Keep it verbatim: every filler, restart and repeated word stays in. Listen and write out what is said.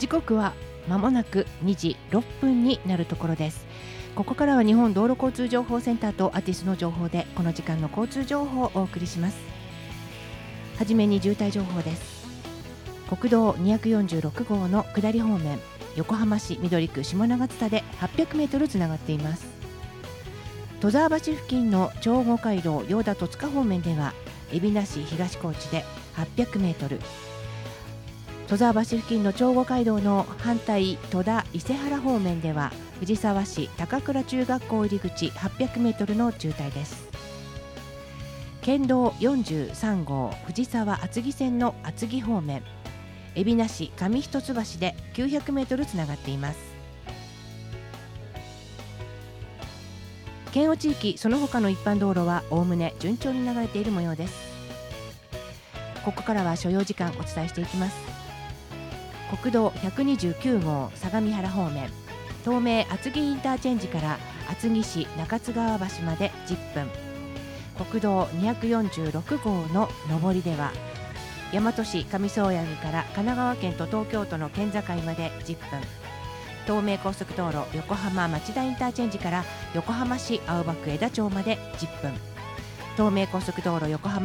時刻は間もなくにじろっぷんになるところです。ここからは日本道路交通情報センターとアティスの情報でこの時間の交通情報をお送りします。はじめに渋滞情報です。国道にひゃくよんじゅうろくごうの下り方面、横浜市緑区下長津田ではっぴゃくメートルつながっています。戸沢橋付近の長後街道用田戸塚方面では海老名市東高地ではっぴゃくメートル、戸沢橋付近の長後街道の反対戸田伊勢原方面では藤沢市高倉中学校入り口はっぴゃくメートルの渋滞です。県道よんじゅうさんごう藤沢厚木線の厚木方面、海老名市上一橋できゅうひゃくメートルつながっています。県央地域その他の一般道路はおおむね順調に流れている模様です。ここからは所要時間お伝えしていきます。国道ひゃくにじゅうきゅうごう相模原方面、東名厚木インターチェンジから厚木市中津川橋までじゅっぷん、国道にひゃくよんじゅうろくごうの上りでは大和市上宗谷から神奈川県と東京都の県境までじゅっぷん、東名高速道路横浜町田インターチェンジから横浜市青葉区枝町までじゅっぷん、東名高速道路横浜